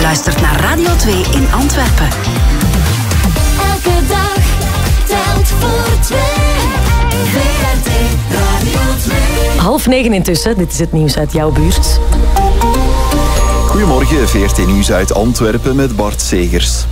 luistert naar Radio 2 in Antwerpen. Elke dag telt voor 2. VRT Radio 2. 8:30 intussen. Dit is het nieuws uit jouw buurt. Goedemorgen, VRT Nieuws uit Antwerpen met Bart Segers.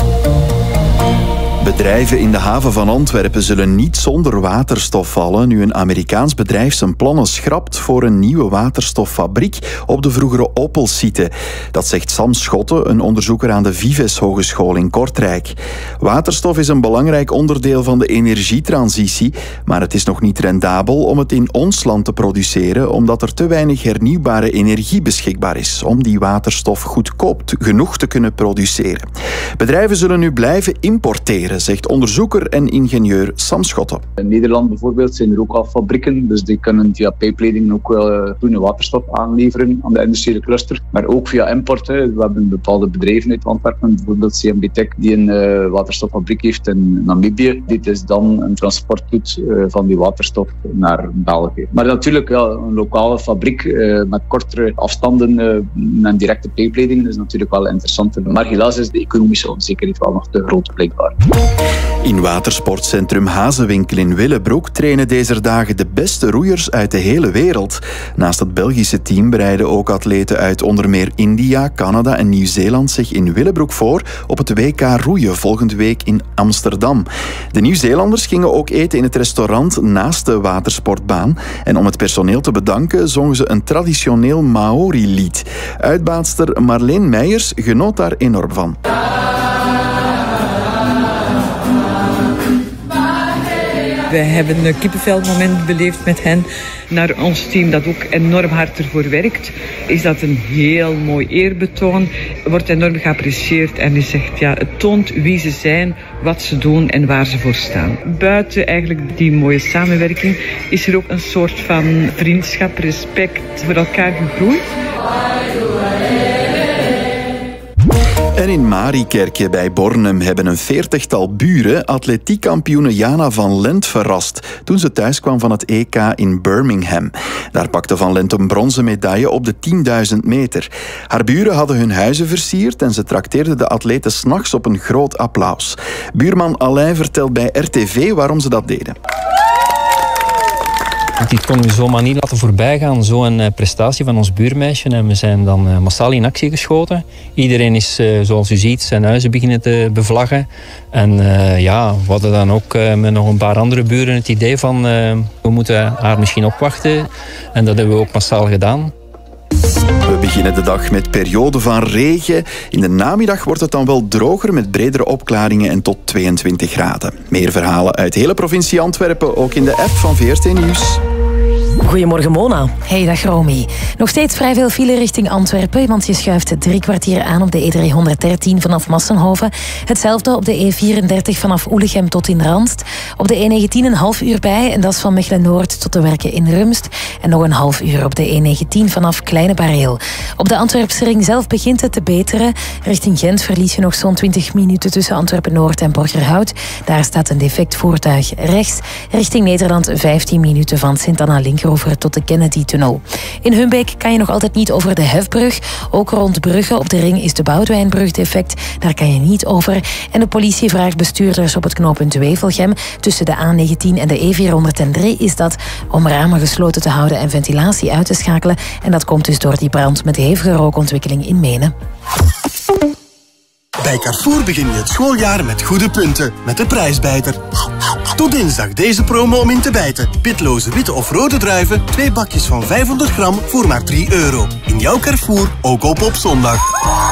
Bedrijven in de haven van Antwerpen zullen niet zonder waterstof vallen nu een Amerikaans bedrijf zijn plannen schrapt voor een nieuwe waterstoffabriek op de vroegere Opel-site. Dat zegt Sam Schotte, een onderzoeker aan de Vives Hogeschool in Kortrijk. Waterstof is een belangrijk onderdeel van de energietransitie, maar het is nog niet rendabel om het in ons land te produceren, omdat er te weinig hernieuwbare energie beschikbaar is om die waterstof goedkoop genoeg te kunnen produceren. Bedrijven zullen nu blijven importeren, zegt onderzoeker en ingenieur Sam Schotte. In Nederland bijvoorbeeld zijn er ook al fabrieken, dus die kunnen via pijpleidingen ook wel groene waterstof aanleveren aan de industriële cluster, maar ook via import. We hebben bepaalde bedrijven uit Antwerpen, bijvoorbeeld CMB Tech, die een waterstoffabriek heeft in Namibië. Dit is dan een transport doet van die waterstof naar België. Maar natuurlijk, een lokale fabriek met kortere afstanden en directe pijpleidingen is natuurlijk wel interessant. Maar helaas is de economische onzekerheid wel nog te groot blijkbaar. In watersportcentrum Hazewinkel in Willebroek trainen deze dagen de beste roeiers uit de hele wereld. Naast het Belgische team bereiden ook atleten uit onder meer India, Canada en Nieuw-Zeeland zich in Willebroek voor op het WK roeien volgende week in Amsterdam. De Nieuw-Zeelanders gingen ook eten in het restaurant naast de watersportbaan. En om het personeel te bedanken zongen ze een traditioneel Maori-lied. Uitbaatster Marleen Meijers genoot daar enorm van. We hebben een kippenvelmoment beleefd met hen. Naar ons team dat ook enorm hard ervoor werkt, is dat een heel mooi eerbetoon. Wordt enorm geapprecieerd en is zegt, het toont wie ze zijn, wat ze doen en waar ze voor staan. Buiten eigenlijk die mooie samenwerking is er ook een soort van vriendschap, respect voor elkaar gegroeid. En in Mariekerke bij Bornem hebben een 40-tal buren atletiekkampioene Jana van Lent verrast toen ze thuis kwam van het EK in Birmingham. Daar pakte Van Lent een bronzen medaille op de 10.000 meter. Haar buren hadden hun huizen versierd en ze trakteerden de atleten 's nachts op een groot applaus. Buurman Alain vertelt bij RTV waarom ze dat deden. Dit konden we zomaar niet laten voorbijgaan, zo'n prestatie van ons buurmeisje. En we zijn dan massaal in actie geschoten. Iedereen is, zoals u ziet, zijn huizen beginnen te bevlaggen. En we hadden dan ook met nog een paar andere buren het idee van we moeten haar misschien opwachten. En dat hebben we ook massaal gedaan. We beginnen de dag met periode van regen. In de namiddag wordt het dan wel droger met bredere opklaringen en tot 22 graden. Meer verhalen uit de hele provincie Antwerpen, ook in de app van VRT Nieuws. Goedemorgen Mona. Hey, dag Romy. Nog steeds vrij veel file richting Antwerpen, want je schuift 3 kwartier aan op de E313 vanaf Massenhoven. Hetzelfde op de E34 vanaf Oelegem tot in Randst. Op de E19 een half uur bij, en dat is van Mechelen-Noord tot de werken in Rumst. En nog een half uur op de E19 vanaf Kleine Bareel. Op de Antwerpse ring zelf begint het te beteren. Richting Gent verlies je nog zo'n 20 minuten tussen Antwerpen-Noord en Borgerhout. Daar staat een defect voertuig rechts. Richting Nederland 15 minuten van Sint-Anna-Linkeroever tot de Kennedy-tunnel. In Humbeek kan je nog altijd niet over de Hefbrug. Ook rond Brugge op de ring is de Boudwijnbrug defect. Daar kan je niet over. En de politie vraagt bestuurders op het knooppunt Wevelgem tussen de A19 en de E403 is dat om ramen gesloten te houden en ventilatie uit te schakelen. En dat komt dus door die brand met hevige rookontwikkeling in Menen. Bij Carrefour begin je het schooljaar met goede punten, met de prijsbijter. Tot dinsdag deze promo om in te bijten. Pitloze witte of rode druiven, 2 bakjes van 500 gram voor maar €3. In jouw Carrefour, ook op zondag.